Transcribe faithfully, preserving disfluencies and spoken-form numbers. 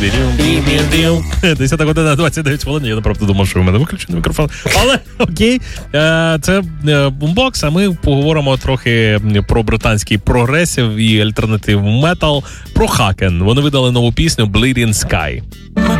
десята година двадцять дев'ять хвилин. Я направду думав, що у мене виключений мікрофон. Але окей, це бумбокс, а ми поговоримо трохи про британський прогресив і альтернатив метал, про Haken. Вони видали нову пісню Bleeding Sky.